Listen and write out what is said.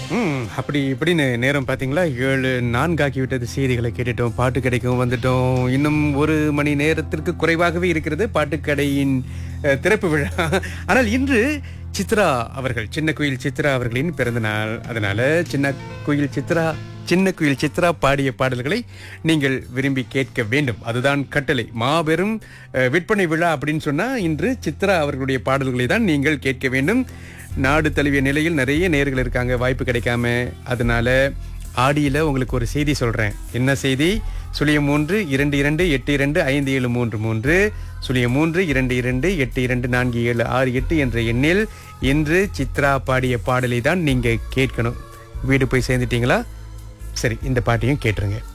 அப்படி இப்படின்னு நேரம் பார்த்தீங்களா 7:04 ஆகிவிட்டது. செய்திகளை கேட்டுட்டோம், பாட்டு கடைக்கும் வந்துட்டோம். இன்னும் 1 மணி நேரத்திற்கு குறைவாகவே இருக்கிறது பாட்டுக்கடையின் திறப்பு விழா. ஆனால் இன்று சித்ரா அவர்கள், சின்ன குயில் சித்ரா அவர்களின் பிறந்த நாள். அதனால சின்ன குயில் சித்ரா பாடிய பாடல்களை நீங்கள் விரும்பி கேட்க வேண்டும். அதுதான் கட்டளை. மாபெரும் விற்பனை விழா அப்படின்னு சொன்னா இன்று சித்ரா அவர்களுடைய பாடல்களை தான் நீங்கள் கேட்க வேண்டும். நாடு தழுவிய நிலையில் நிறைய நேயர்கள் இருக்காங்க, வாய்ப்பு கிடைக்காம. அதனால ஆடியில உங்களுக்கு ஒரு செய்தி சொல்றேன். என்ன செய்தி? 0322825733 0322824748 என்ற எண்ணில் இன்று சித்ரா பாடிய பாடலை தான் நீங்க கேட்கணும். வீடு போய் சேர்ந்துட்டீங்களா? சரி, இந்த பாட்டையும் கேட்டுருங்க.